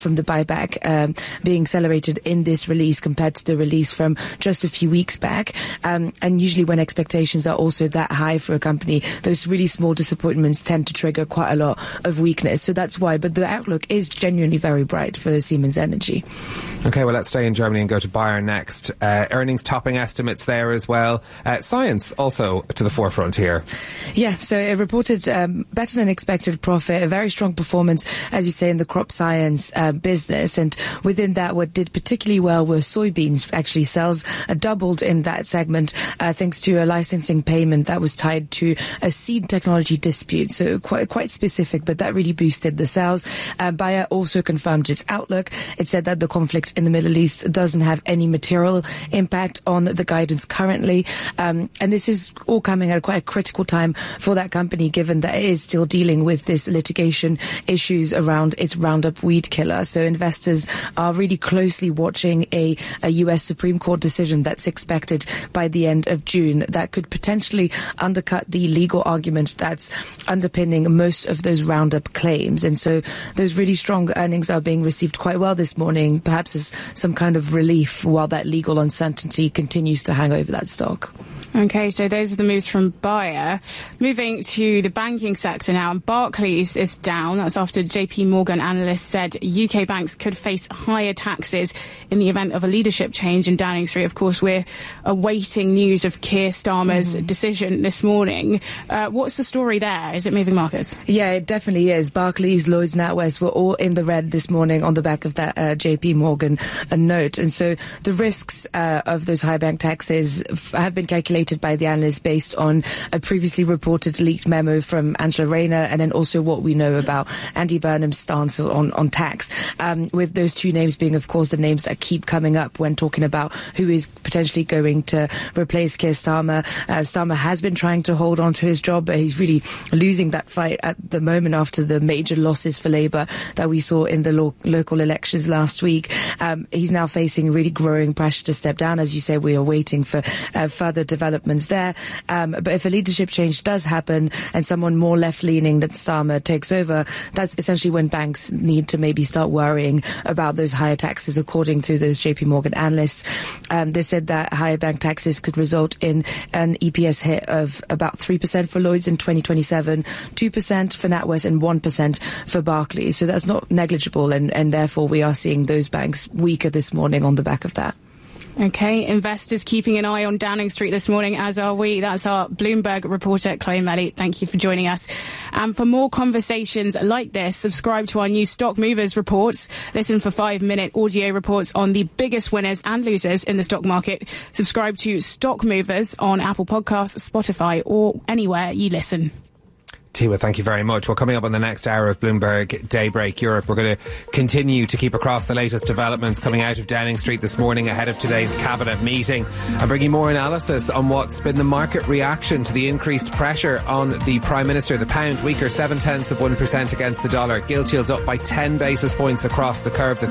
from the buyback being accelerated in this release compared to the release from just a few weeks back. And usually when expectations are also that high for a company, those really small disappointments tend to trigger quite a lot of weakness. So that's why. But the outlook is genuinely very bright for Siemens Energy. Okay, well, let's stay in Germany and go to Bayer next. Earnings topping estimates there as well. Science also to the forefront here. Yeah, so it reported better than expected profit, a very strong performance, as you say, in the crop science business. And within that, what did particularly well were soybeans. Actually, sales doubled in that segment thanks to a licensing payment that was tied to a seed technology dispute. So quite specific, but that really boosted the sales. Bayer also confirmed its outlook. It said that the conflict in the Middle East doesn't have any material impact on the guidance currently. And this is all coming at quite a critical time for that company, given that it is still dealing with this litigation issues around its Roundup weed killer. So investors are really closely watching a US Supreme Court decision that's expected by the end of June that could potentially undercut the legal argument that's underpinning most of those Roundup claims. And so those really strong earnings are being received quite well this morning, perhaps as some kind of relief while that legal uncertainty continues to hang over that stock. Okay, so those are the moves from Bayer. Moving to the banking sector now, and Barclays is down. That's after JP Morgan analysts said UK banks could face higher taxes in the event of a leadership change in Downing Street. Of course, we're awaiting news of Keir Starmer's decision this morning. What's the story there? Is it moving markets? Yeah, it definitely is. Barclays, Lloyds, NatWest were all in the red this morning on the back of that JP Morgan note. And so the risks of those high bank taxes have been calculated by the analysts based on a previously reported leaked memo from Angela Rayner, and then also what we know about Andy Burnham's stance on tax, with those two names being, of course, the names that keep coming up when talking about who is potentially going to replace Keir Starmer. Starmer has been trying to hold on to his job, but he's really losing that fight at the moment after the major losses for Labour that we saw in the local elections last week. He's now facing really growing pressure to step down. As you say, we are waiting for further developments there. But if a leadership change does happen and someone more left-leaning than Starmer takes over, that's essentially when banks need to maybe start worrying about those higher taxes, according to those JP Morgan analysts. They said that higher bank taxes could result in an EPS hit of about 3% for Lloyds in 2027, 2% for NatWest and 1% for Barclays. So that's not negligible, and therefore we are seeing those banks weaker this morning on the back of that. Okay, investors keeping an eye on Downing Street this morning, as are we. That's our Bloomberg reporter, Chloe Melly. Thank you for joining us. And for more conversations like this, subscribe to our new Stock Movers reports. Listen for 5-minute audio reports on the biggest winners and losers in the stock market. Subscribe to Stock Movers on Apple Podcasts, Spotify, or anywhere you listen. Tiwa, thank you very much. Well, coming up on the next hour of Bloomberg Daybreak Europe, we're going to continue to keep across the latest developments coming out of Downing Street this morning ahead of today's cabinet meeting, and bringing more analysis on what's been the market reaction to the increased pressure on the Prime Minister. The pound weaker 0.7% against the dollar. Gilt yields up by 10 basis points across the curve. The